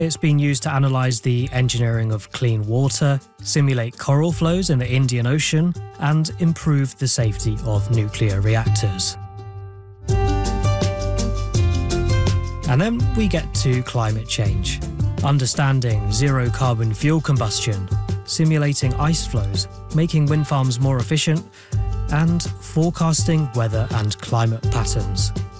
It's been used to analyse the engineering of clean water, simulate coral flows in the Indian Ocean, and improve the safety of nuclear reactors. And then we get to climate change, understanding zero-carbon fuel combustion, simulating ice flows, making wind farms more efficient, and forecasting weather and climate patterns.